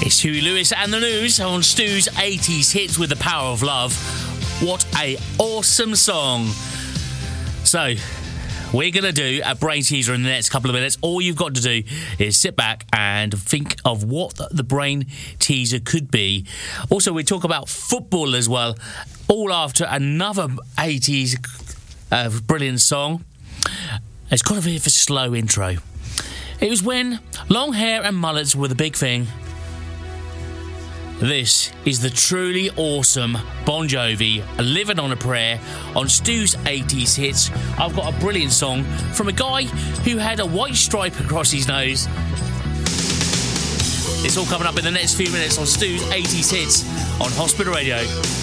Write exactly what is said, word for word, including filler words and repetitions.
It's Huey Lewis and the News on Stu's eighties hits with the power of love. What a awesome song. So, we're going to do a brain teaser in the next couple of minutes. All you've got to do is sit back and think of what the brain teaser could be. Also, we talk about football as well, all after another eighties uh, brilliant song. It's got a bit of a slow intro. It was when long hair and mullets were the big thing. This is the truly awesome Bon Jovi, Living on a Prayer, on Stu's eighties hits. I've got a brilliant song from a guy who had a white stripe across his nose. It's all coming up in the next few minutes on Stu's eighties hits on Hospital Radio.